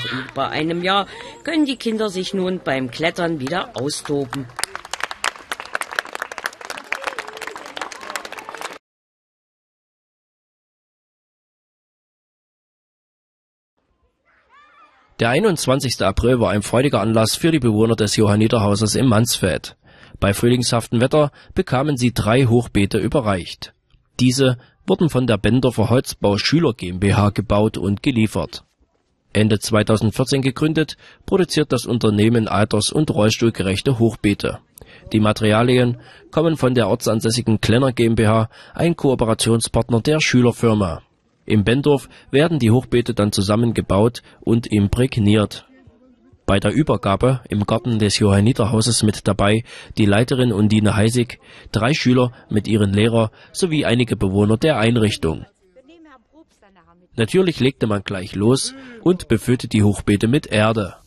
über einem Jahr können die Kinder sich nun beim Klettern wieder austoben. Der 21. April war ein freudiger Anlass für die Bewohner des Johanniterhauses in Mansfeld. Bei frühlingshaftem Wetter bekamen sie 3 Hochbeete überreicht. Diese wurden von der Bendorfer Holzbau Schüler GmbH gebaut und geliefert. Ende 2014 gegründet, produziert das Unternehmen alters- und rollstuhlgerechte Hochbeete. Die Materialien kommen von der ortsansässigen Klenner GmbH, ein Kooperationspartner der Schülerfirma. Im Bendorf werden die Hochbeete dann zusammengebaut und imprägniert. Bei der Übergabe im Garten des Johanniterhauses mit dabei die Leiterin Undine Heisig, 3 Schüler mit ihren Lehrern sowie einige Bewohner der Einrichtung. Natürlich legte man gleich los und befüllte die Hochbeete mit Erde.